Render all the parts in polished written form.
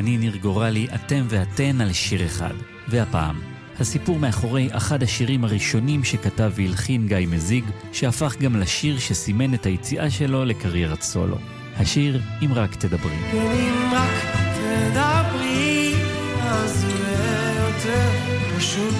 אני ניר גורלי, אתם ואתן על שיר אחד. והפעם, הסיפור מאחורי אחד השירים הראשונים שכתב והלחין גיא מזיג, שהפך גם לשיר שסימן את היציאה שלו לקריירת סולו. השיר אם רק תדברי. אם רק תדברי, אז יהיה יותר פשוט.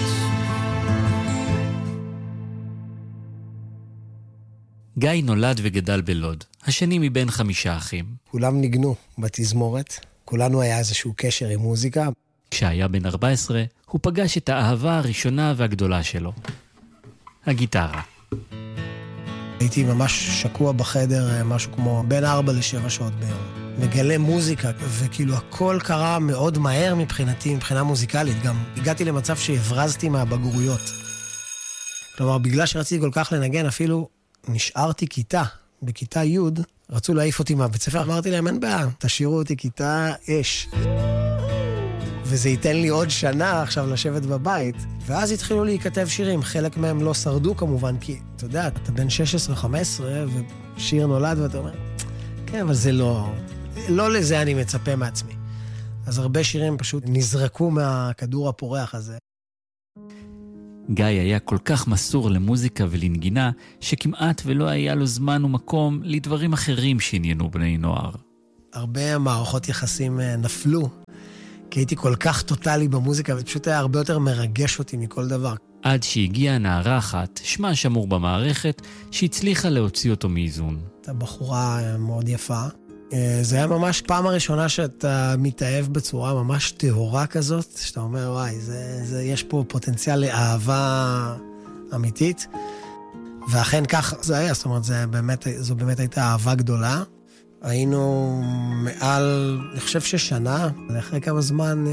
גיא נולד וגדל בלוד, השני מבין 5 אחים. כולם ניגנו בתזמורת, כולנו היה איזשהו קשר עם מוזיקה. כשהיה בן 14, הוא פגש את האהבה הראשונה והגדולה שלו, הגיטרה. הייתי ממש שקוע בחדר, משהו כמו בין 4 ל-7 שעות ביום. מגלה מוזיקה, וכאילו הכל קרה מאוד מהר מבחינתי, מבחינה מוזיקלית. גם הגעתי למצב שהברזתי מהבגרויות. כלומר, בגלל שרציתי כל כך לנגן, אפילו נשארתי כיתה. בכיתה י' רצו להעיף אותי מהבית ספר. אמרתי להם, אין בעיה, תשאירו אותי כיתה אש. וזה ייתן לי עוד שנה עכשיו לשבת בבית. ואז התחילו להיכתב שירים. חלק מהם לא שרדו כמובן, כי אתה יודע, אתה בן 16-15, ושיר נולד ואתה אומר, כן, אבל זה לא לזה אני מצפה מעצמי. אז הרבה שירים פשוט נזרקו מהכדור הפורח הזה. גיא היה כל כך מסור למוזיקה ולנגינה, שכמעט ולא היה לו זמן ומקום לדברים אחרים שעניינו בני נוער. הרבה מערכות יחסים נפלו, כי הייתי כל כך טוטלי במוזיקה, ופשוט היה הרבה יותר מרגש אותי מכל דבר. עד שהגיעה נערה אחת, שמה שמור במערכת, שהצליחה להוציא אותו מאיזון. הייתה בחורה מאוד יפה. זה היה ממש פעם הראשונה שאתה מתאהב בצורה ממש טהורה כזאת, שאתה אומר, וואי, יש פה פוטנציאל לאהבה אמיתית. ואכן כך זה היה, זאת אומרת, זו באמת הייתה אהבה גדולה. היינו מעל, אני חושב ששנה, לאחרי כמה זמן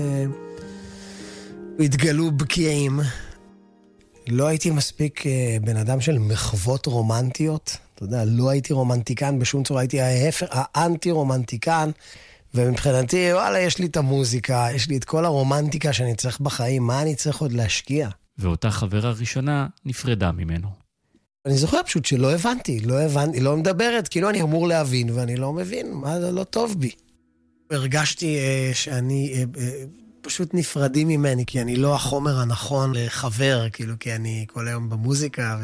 התגלו בקיעים. לא הייתי מספיק בן אדם של מחוות רומנטיות. אתה יודע, לא הייתי רומנטיקן בשום צורה, הייתי ההפך, האנטי-רומנטיקן, ומבחינתי, וואלה, יש לי את המוזיקה, יש לי את כל הרומנטיקה שאני צריך בחיים, מה אני צריך עוד להשקיע? ואותה חברה ראשונה נפרדה ממנו. אני זוכר פשוט שלא הבנתי, לא מדברת, כאילו אני אמור להבין, ואני לא מבין, מה זה לא טוב בי. הרגשתי שאני פשוט נפרדים ממני, כי אני לא החומר הנכון לחבר, כאילו, כי אני כל היום במוזיקה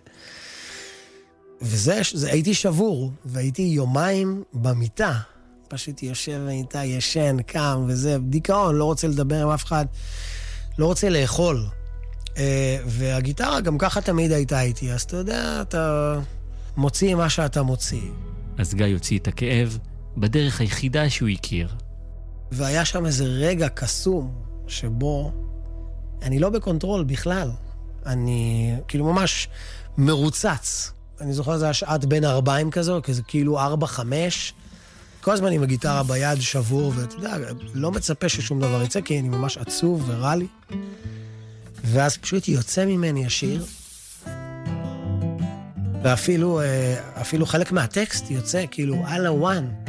וזה, הייתי שבור, והייתי יומיים במיטה. פשוט יושב ואיתה, ישן, קם, וזה, דיכאון, לא רוצה לדבר עם אף אחד, לא רוצה לאכול. והגיטרה גם ככה תמיד הייתה איתי, אז אתה יודע, אתה מוציא מה שאתה מוציא. אז גיא יוציא את הכאב בדרך היחידה שהוא הכיר. והיה שם איזה רגע קסום, שבו אני לא בקונטרול בכלל. אני כאילו ממש מרוצץ. אני זוכר, זה היה שעת בין 4 כזו, כזה כאילו 4-5. כל הזמן עם הגיטרה ביד שבור, ואתה יודע, לא מצפה ששום דבר יצא, כי אני ממש עצוב ורע לי. ואז פשוט יוצא ממני השיר, ואפילו חלק מהטקסט יוצא כאילו, אללה וואן.